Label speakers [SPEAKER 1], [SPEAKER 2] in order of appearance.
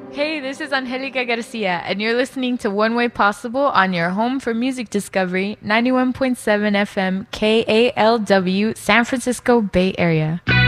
[SPEAKER 1] Hey, this is Angelica Garcia, and you're listening to One Way Possible on your home for music discovery, 91.7 FM KALW, San Francisco Bay Area.